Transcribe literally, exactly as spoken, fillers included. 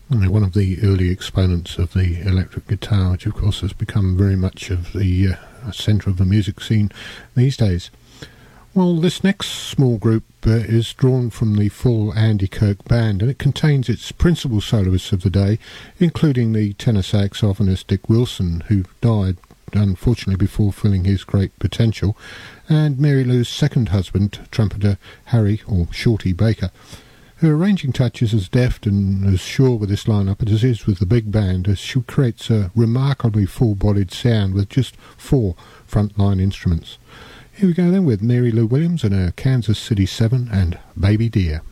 One of the early exponents of the electric guitar, which of course has become very much of the uh, centre of the music scene these days. Well, this next small group uh, is drawn from the full Andy Kirk band, and it contains its principal soloists of the day, including the tenor saxophonist Dick Wilson, who died unfortunately before filling his great potential, and Mary Lou's second husband, trumpeter Harry, or Shorty Baker. Her arranging touch is as deft and as sure with this lineup as it is with the big band, as she creates a remarkably full-bodied sound with just four frontline instruments. Here we go then with Mary Lou Williams and her Kansas City Seven and Baby Dear.